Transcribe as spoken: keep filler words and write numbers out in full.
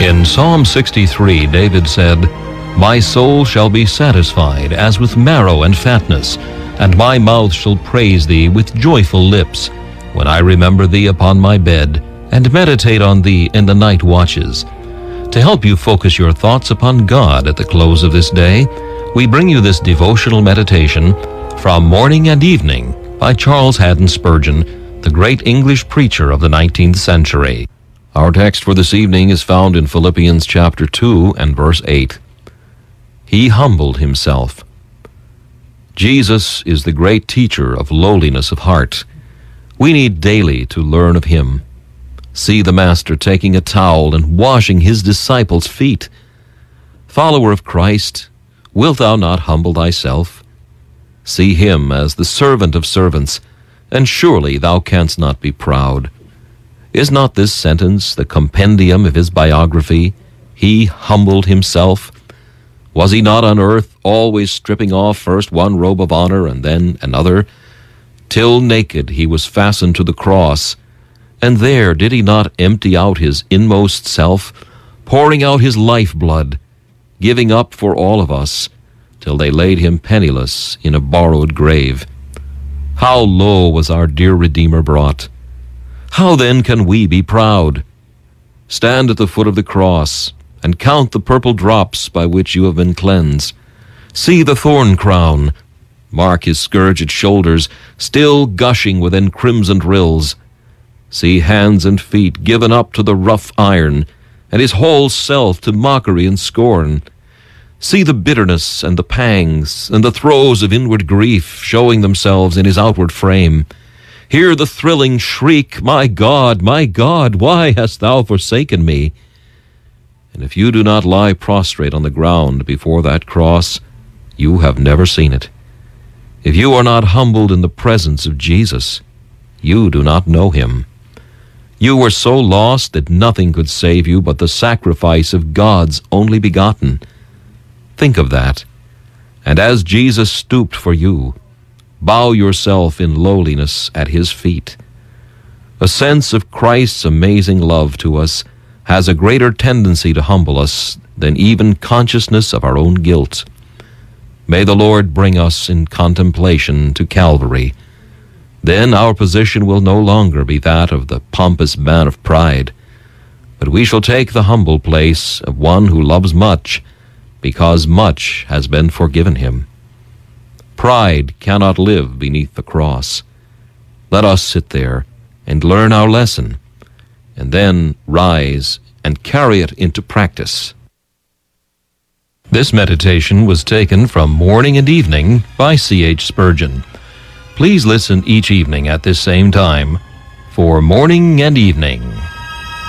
In Psalm sixty-three, David said, "My soul shall be satisfied as with marrow and fatness, and my mouth shall praise thee with joyful lips, when I remember thee upon my bed, and meditate on thee in the night watches." To help you focus your thoughts upon God at the close of this day, we bring you this devotional meditation from Morning and Evening by Charles Haddon Spurgeon, the great English preacher of the nineteenth century. Our text for this evening is found in Philippians chapter two and verse eight. He humbled himself. Jesus is the great teacher of lowliness of heart. We need daily to learn of him. See the Master taking a towel and washing his disciples' feet. Follower of Christ, wilt thou not humble thyself? See him as the servant of servants, and surely thou canst not be proud. Is not this sentence the compendium of his biography? He humbled himself. Was he not on earth always stripping off first one robe of honor and then another, till naked he was fastened to the cross? And there did he not empty out his inmost self, pouring out his lifeblood, giving up for all of us, till they laid him penniless in a borrowed grave? How low was our dear Redeemer brought! How then can we be proud? Stand at the foot of the cross, and count the purple drops by which you have been cleansed. See the thorn crown. Mark his scourged shoulders, still gushing with encrimsoned rills. See hands and feet given up to the rough iron, and his whole self to mockery and scorn. See the bitterness and the pangs and the throes of inward grief showing themselves in his outward frame. Hear the thrilling shriek, "My God, my God, why hast thou forsaken me?" And if you do not lie prostrate on the ground before that cross, you have never seen it. If you are not humbled in the presence of Jesus, you do not know him. You were so lost that nothing could save you but the sacrifice of God's only begotten. Think of that. And as Jesus stooped for you, bow yourself in lowliness at his feet. A sense of Christ's amazing love to us has a greater tendency to humble us than even consciousness of our own guilt. May the Lord bring us in contemplation to Calvary. Then our position will no longer be that of the pompous man of pride, but we shall take the humble place of one who loves much, because much has been forgiven him. Pride cannot live beneath the cross. Let us sit there and learn our lesson, and then rise and carry it into practice. This meditation was taken from Morning and Evening by C H Spurgeon. Please listen each evening at this same time for Morning and Evening.